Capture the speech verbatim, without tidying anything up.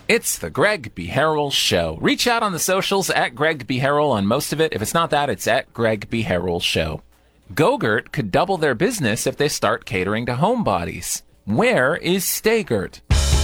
It's the Greg B. Harrell Show. Reach out on the socials at Greg B. Harrell on most of it. If it's not that, it's at Greg B. Harrell Show. Go-Gurt could double their business if they start catering to homebodies. Where is Stay-Gurt?